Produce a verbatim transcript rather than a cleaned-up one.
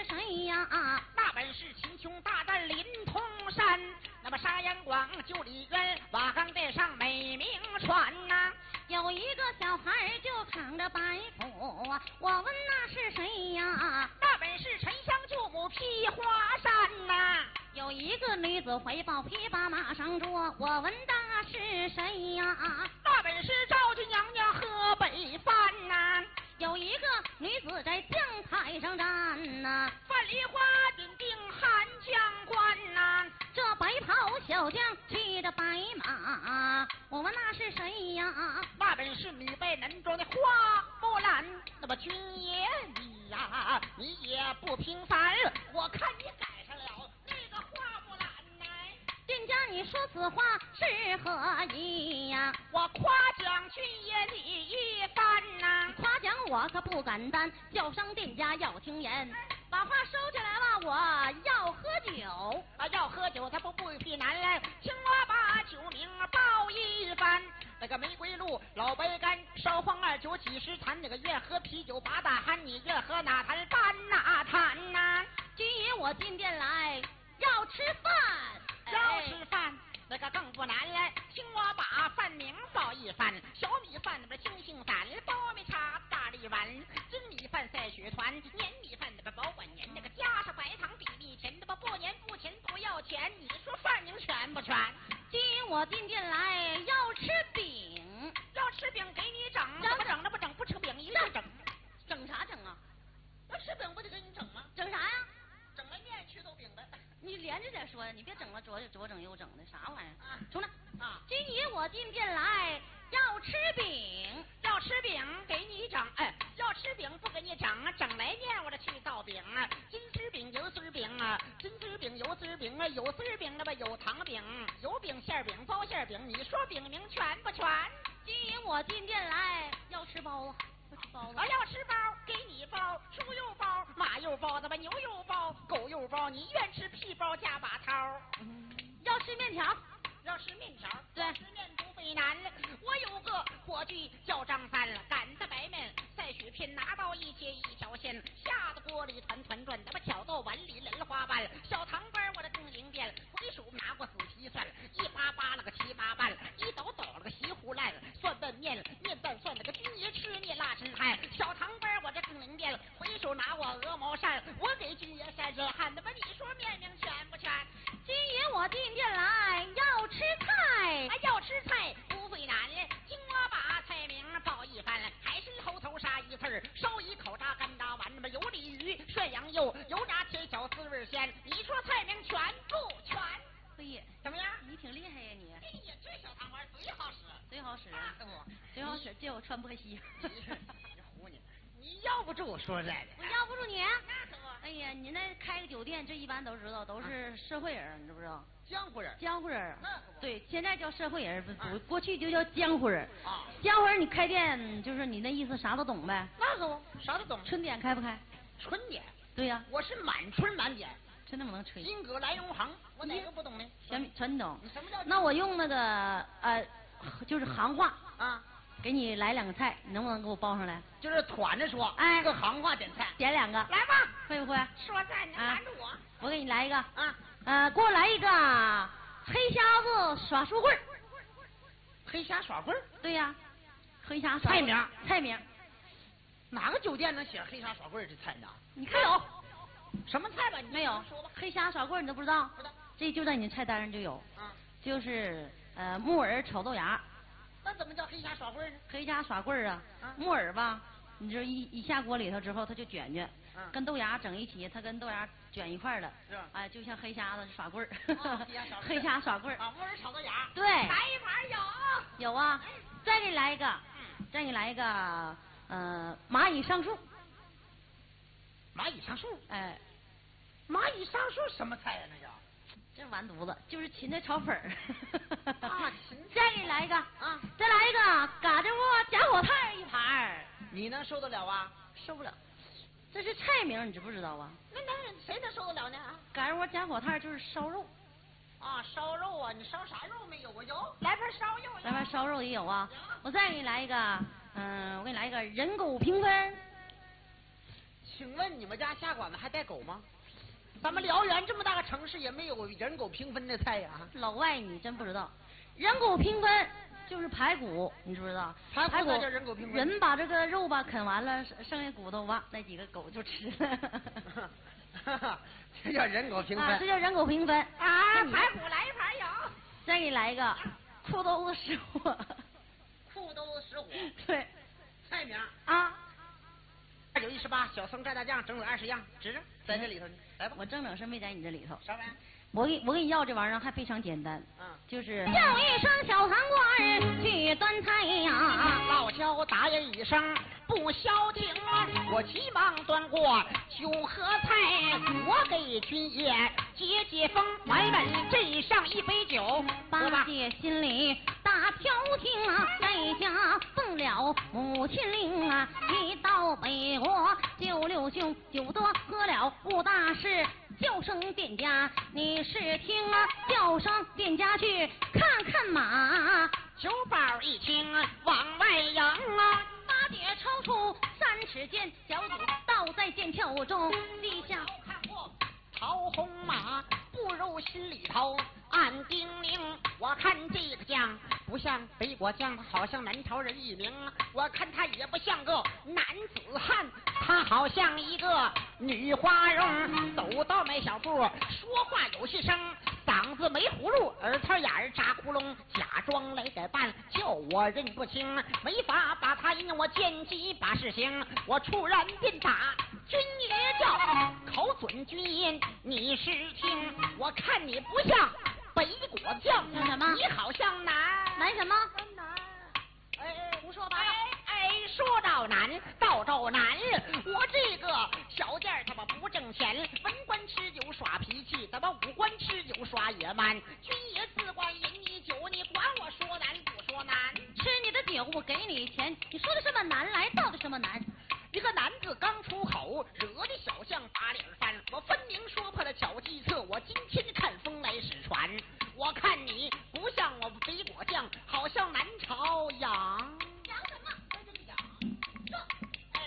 谁呀？ 那本是秦琼大战临潼山，那么沙阳广救李渊，瓦岗殿上美名传呐、 有一个小孩就扛着白斧，我问那是谁呀？ 那本是沉香救母披华山呐、 有一个女子回报琵琶马上捉，我问那是谁呀？ 那本是赵军娘娘河北范呐、 有一个女子在将台上站呐、 范梨花顶定汉将官呐、 这白袍小将骑着白马，我问那是谁呀？ 那本是女扮男装的花木兰，那么军爷你呀，你也不平凡，我看你赶上了那个花木兰呢。 店家，你说此话是何意呀？ 我夸奖军爷你一番呐、 夸奖我可不敢当，叫声店家要听言。把话收起来吧，我要喝酒。 啊，要喝酒他不不必难来，请我把酒名报一番。那个玫瑰露、老白干、烧黄二酒几十坛，那个愿喝啤酒八大憨，你愿喝哪坛搬哪坛呐？ 军爷，我进店来要吃饭， 要吃饭。那个更不难了，请我把饭名报一番。小米饭那边金杏散，苞米茶大力丸，金米饭赛雪团，粘米饭那边保管年，那个加上白糖比蜜甜，那么不粘不甜不要钱。你说饭名全不全？ 军爷，我进店来要吃饼， 要吃饼给你整，怎么整？那不整不吃饼一个整， 整啥整啊？ 我吃饼不得给你整吗？ 整啥呀？ 整个面去豆饼的。 你连着点说呀，你别整了左左整右整的，啥玩意儿？ 啊， 出来啊！ 军爷，我进店来要吃饼， 要吃饼给你整，哎，要吃饼不给你整，整来面我这去造饼啊，金丝饼、油丝饼啊，金丝饼、油丝饼啊，有丝饼那么有糖饼，有饼馅饼、包馅饼，你说饼名全不全？ 军爷，我进店来要吃包子。包啊，要吃包给你包，猪肉包、马肉包，咱们牛肉包、狗肉包，你愿吃屁包加把掏。 嗯，要吃面条， 要吃面条， 对， 吃面不费难了。我有个伙计叫张三了，擀的白面赛雪片，拿刀一切一条线，下到锅里团团转，咱们挑到碗里人花瓣，小糖干我的更灵便，回手拿过仔细算，一八八了个七八瓣，一倒倒了个稀糊烂，蒜拌面面拌蒜，那个军爷吃面辣吃汗，小糖干我这更灵便，回手拿我鹅毛扇，我给军爷扇着汗，那么你说面名全不全？ 军爷，我进店来要吃菜， 啊，要吃菜不费难了，听我把菜名报一番，海参猴头杀一刺，烧一口炸干炸丸，那么有鲤鱼涮羊肉，油炸铁小滋味鲜，你说菜名全不全？ 嘿呀， 怎么样？ 你挺厉害呀你！ 哎呀，这小糖丸贼好使， 贼好使， 啊， 贼好使，借我穿破西。 你唬你，你要不住，说实在的， 我要不住你。 那可不。 哎呀，你那开个酒店，这一般都知道，都是社会人，你知不知道？ 江湖人， 江湖人。 那可不。 对，现在叫社会人，不不，过去就叫江湖人。 啊， 江湖人，你开店就是你那意思，啥都懂呗？ 那可不，啥都懂。 春点开不开？ 春点。 对呀， 我是满春满点。 真那么能吹？ 金戈来荣行，我哪个不懂呢？ 全全懂。 你什么叫？ 那我用那个呃，就是行话啊， 给你来两个菜，你能不能给我包上来？ 就是团着说， 哎， 个行话点菜， 点两个， 来吧， 会不会？ 说在你拦着我， 我给你来一个啊， 呃，给我来一个黑瞎子耍书棍儿。 黑瞎耍棍儿？ 对呀，黑瞎耍菜名， 菜名， 哪个酒店能写黑瞎耍棍儿这菜呢？ 你看有什么菜吧？ 没有？ 说吧。 黑瞎耍棍儿你都不知道？ 不知道。 这就在你菜单上就有。 啊， 就是呃木耳炒豆芽。 那怎么叫黑瞎耍棍儿呢？ 黑瞎耍棍儿啊， 啊木耳吧，你就一一下锅里头之后，它就卷卷， 嗯、 跟豆芽整一起，它跟豆芽卷一块儿了， 是吧？ 哎，就像黑瞎子耍棍儿， 哦、 黑瞎耍棍儿啊，木耳炒豆芽， 对， 来一盘有， 有啊，再给你来一个， 嗯， 再给你来一个，呃，蚂蚁上树， 蚂蚁上树， 哎， 蚂蚁上树什么菜呀、啊？那叫？ 这完犊子，就是芹菜炒粉儿。 啊，芹菜。 再给你来一个啊， 再来一个嘎吱窝假火炭一盘儿。 你能受得了啊？ 受不了，这是菜名，你知不知道啊？ 那能谁能受得了呢？ 嘎吱窝假火炭就是烧肉。 啊，烧肉啊！你烧啥肉没有啊？有，来盘烧肉。 来盘烧肉也有啊。有我再给你来一个，嗯、呃，我给你来一个人狗平分。 请问你们家下馆子还带狗吗？咱们辽源这么大个城市也没有人狗平分的菜呀、啊。 老外你真不知道，人狗平分就是排骨，你知不知道？ 排骨排骨叫人狗平分。 人把这个肉吧啃完了，剩下骨头吧，那几个狗就吃了。 这叫人狗平分、 啊，这叫人狗平分啊！排骨来一盘有。 再给你来一个裤兜子失火。 裤兜子失火。 对。 菜名啊。 二九一十八，小葱蘸大酱，整整二十样，指着在这里头呢。来吧， 我正整是没在你这里头。 啥玩意儿？ 我给我给你要这玩意儿还非常简单， 嗯， 就是叫一声小堂官去端菜呀， 老焦答应一声不消停，我急忙端过酒和菜，我给军爷解解风，买本斟上一杯酒， 八戒心里大挑剔啊，在家奉了母亲令啊，一到北国九六兄酒多喝了误大事。叫声店家，你是听啊？叫声店家去看看马， 酒包一听往外扬啊！ 八戒抽出三尺剑，小肚倒在剑鞘中，地下看过桃红马，不如心里头暗叮咛。我看这个将不像北国将，好像南朝人一名。我看他也不像个男子汉，他好像一个女花容。走到没小步，说话有细声，嗓子没葫芦，耳朵眼儿扎窟窿，假装来改扮，叫我认不清，没法把他引我见机把事行。我突然便打军爷叫，口准军音你是听，我看你不像北国将， 像什么？ 你好像南南什么？ 南。哎， 胡说八道！ 哎哎，说到南，道到南，我这个小店他妈不挣钱，文官吃酒耍脾气，他妈武官吃酒耍野蛮。军爷自管饮你酒，你管我说南不说南？ 吃你的酒，我给你钱，你说的什么南来，道的什么南？ 一个男子刚出